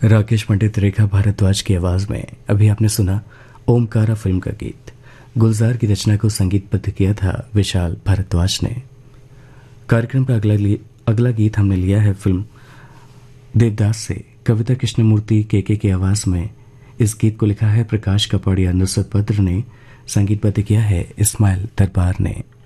राकेश पंडित, रेखा भारद्वाज की आवाज में अभी आपने सुना ओमकारा फिल्म का गीत। गुलजार की रचना को संगीतबद्ध किया था विशाल भारद्वाज ने। कार्यक्रम का अगला गीत हमने लिया है फिल्म देवदास से। कविता कृष्णमूर्ति के की आवाज में इस गीत को लिखा है प्रकाश कपड़िया, नुसरत बद्र ने। संगीतबद्ध किया है इस्माइल दरबार ने।